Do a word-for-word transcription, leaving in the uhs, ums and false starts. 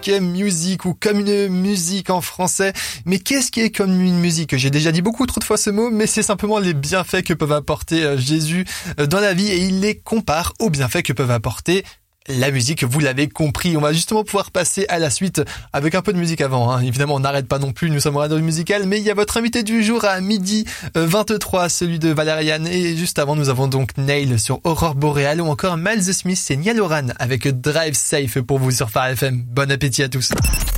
music ou comme une musique en français. Mais qu'est-ce qui est comme une musique? J'ai déjà dit beaucoup trop de fois ce mot, mais c'est simplement les bienfaits que peuvent apporter Jésus dans la vie et il les compare aux bienfaits que peuvent apporter la musique. Vous l'avez compris, on va justement pouvoir passer à la suite avec un peu de musique avant, hein. Évidemment, on n'arrête pas non plus, nous sommes en radio musicale, mais il y a votre invité du jour à midi vingt-trois, celui de Valériane, et juste avant, nous avons donc Nail sur Aurore Boréale ou encore Miles Smith et Niall Horan avec Drive Safe pour vous sur Phare F M. Bon appétit à tous.